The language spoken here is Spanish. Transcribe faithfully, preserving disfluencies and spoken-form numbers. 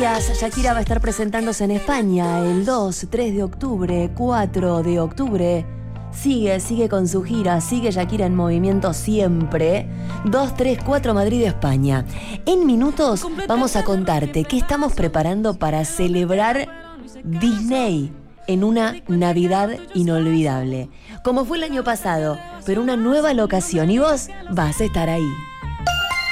días, Shakira va a estar presentándose en España el dos, tres de octubre, cuatro de octubre. Sigue, sigue con su gira, sigue Shakira en movimiento siempre. dos, tres, cuatro Madrid, España. En minutos vamos a contarte qué estamos preparando para celebrar Disney en una Navidad inolvidable. Como fue el año pasado, pero una nueva locación y vos vas a estar ahí.